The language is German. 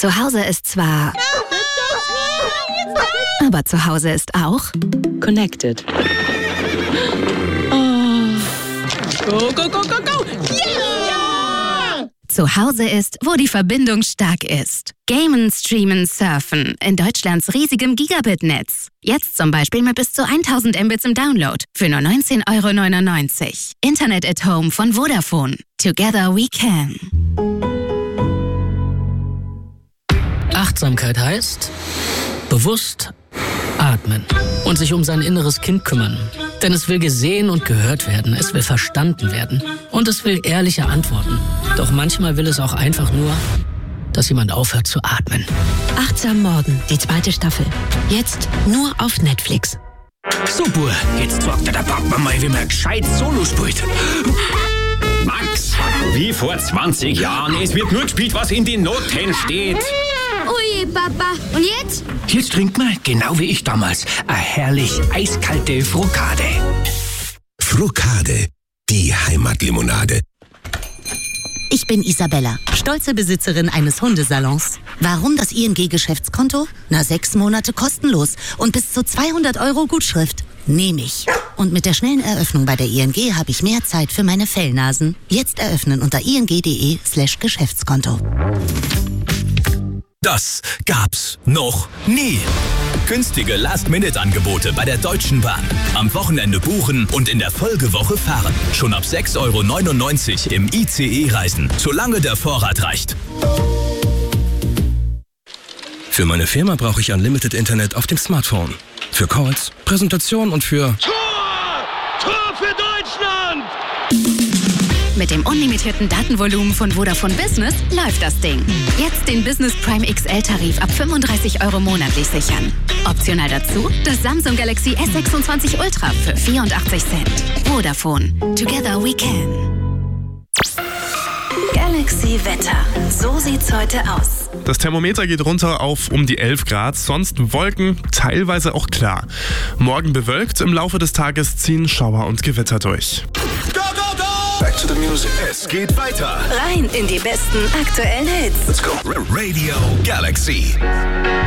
Zu Hause ist zwar... Aber zu Hause ist auch... Connected. Go, go, go, go, go! Yeah! Zu Hause ist, wo die Verbindung stark ist. Gamen, streamen, surfen. In Deutschlands riesigem Gigabit-Netz. Jetzt zum Beispiel mit bis zu 1000 Mbits im Download. Für nur 19,99 €. Internet at Home von Vodafone. Together we can. Achtsamkeit heißt bewusst atmen und sich um sein inneres Kind kümmern. Denn es will gesehen und gehört werden, es will verstanden werden und es will ehrliche Antworten. Doch manchmal will es auch einfach nur, dass jemand aufhört zu atmen. Achtsam Morden, die 2. Staffel. Jetzt nur auf Netflix. Super, jetzt sagt der Papa mal, wie man gescheit Solo spielt. Max, wie vor 20 Jahren, es wird nur gespielt, was in den Noten steht. Ui, Papa. Und jetzt? Jetzt trinkt man, genau wie ich damals, eine herrlich eiskalte Frukade. Frukade, die Heimatlimonade. Ich bin Isabella, stolze Besitzerin eines Hundesalons. Warum das ING-Geschäftskonto? 6 Monate kostenlos und bis zu 200 € Gutschrift. Nehme ich. Und mit der schnellen Eröffnung bei der ING habe ich mehr Zeit für meine Fellnasen. Jetzt eröffnen unter ing.de/Geschäftskonto. Das gab's noch nie. Günstige Last-Minute-Angebote bei der Deutschen Bahn. Am Wochenende buchen und in der Folgewoche fahren. Schon ab 6,99 € im ICE reisen, solange der Vorrat reicht. Für meine Firma brauche ich Unlimited Internet auf dem Smartphone. Für Calls, Präsentation und für... Tor für Deutschland! Mit dem unlimitierten Datenvolumen von Vodafone Business läuft das Ding. Jetzt den Business Prime XL-Tarif ab 35 € monatlich sichern. Optional dazu das Samsung Galaxy S26 Ultra für 84 Cent. Vodafone. Together we can. Galaxy Wetter. So sieht's heute aus. Das Thermometer geht runter auf um die 11 Grad, sonst Wolken, teilweise auch klar. Morgen bewölkt, im Laufe des Tages ziehen Schauer und Gewitter durch. Back to the music. Es geht weiter. Rein in die besten aktuellen Hits. Let's go. Radio Galaxy.